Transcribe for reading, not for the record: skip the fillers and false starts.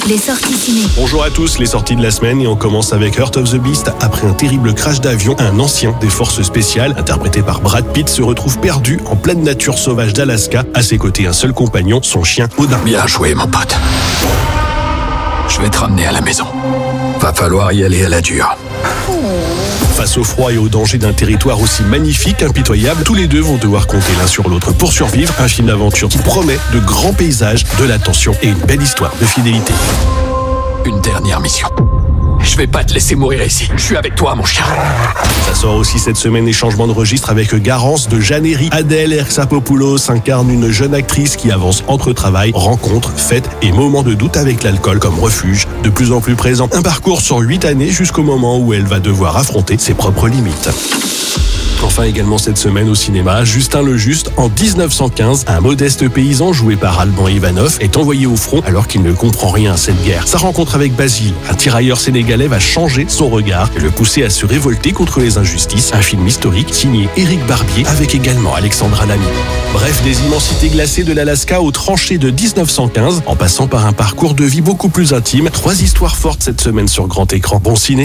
Les sorties ciné. Bonjour à tous, les sorties de la semaine et on commence avec Heart of the Beast. Après un terrible crash d'avion, un ancien des forces spéciales, interprété par Brad Pitt, se retrouve perdu en pleine nature sauvage d'Alaska. À ses côtés, un seul compagnon, son chien Odin. Bien joué, mon pote. Je vais te ramener à la maison. Va falloir y aller à la dure. Face au froid et au danger d'un territoire aussi magnifique, impitoyable, tous les deux vont devoir compter l'un sur l'autre pour survivre. Un film d'aventure qui promet de grands paysages, de l'attention et une belle histoire de fidélité. Une dernière mission. Je vais pas te laisser mourir ici. Je suis avec toi, mon chien. Ça sort aussi cette semaine et changement de registre avec Garance de Jeanne Herry. Adèle Exarchopoulos incarne une jeune actrice qui avance entre travail, rencontres, fêtes et moments de doute avec l'alcool comme refuge de plus en plus présent. Un parcours sur 8 années jusqu'au moment où elle va devoir affronter ses propres limites. Enfin également cette semaine au cinéma, Justin le Juste. En 1915, un modeste paysan joué par Alban Ivanov est envoyé au front alors qu'il ne comprend rien à cette guerre. Sa rencontre avec Basile, un tirailleur sénégalais, va changer son regard et le pousser à se révolter contre les injustices. Un film historique signé Éric Barbier avec également Alexandra Lamy. Bref, des immensités glacées de l'Alaska aux tranchées de 1915, en passant par un parcours de vie beaucoup plus intime. 3 histoires fortes cette semaine sur grand écran. Bon ciné.